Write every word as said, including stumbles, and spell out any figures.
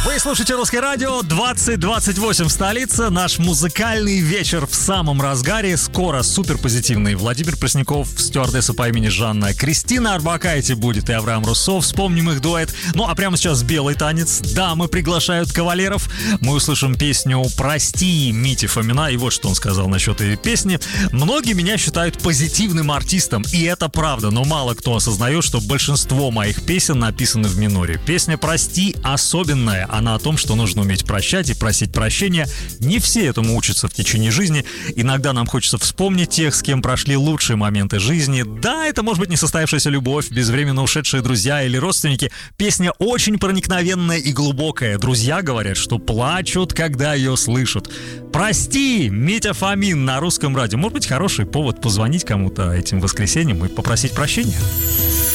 Вы слушаете «Русское радио», двадцать двадцать восемь в столице. Наш музыкальный вечер в самом разгаре. Скоро суперпозитивный Владимир Пресняков, стюардесса по имени Жанна, Кристина Орбакайте будет и Авраам Руссо. Вспомним их дуэт. Ну а прямо сейчас белый танец. Дамы приглашают кавалеров. Мы услышим песню «Прости» Мити Фомина. И вот что он сказал насчет этой песни. Многие меня считают позитивным артистом, и это правда, но мало кто осознает, что большинство моих песен написаны в миноре. Песня «Прости» особенная. Она о том, что нужно уметь прощать и просить прощения. Не все этому учатся в течение жизни. Иногда нам хочется вспомнить тех, с кем прошли лучшие моменты жизни. Да, это может быть несостоявшаяся любовь, безвременно ушедшие друзья или родственники. Песня очень проникновенная и глубокая. Друзья говорят, что плачут, когда ее слышат. «Прости» Митя Фомин на Русском радио. Может быть, хороший повод позвонить кому-то этим воскресеньем и попросить прощения.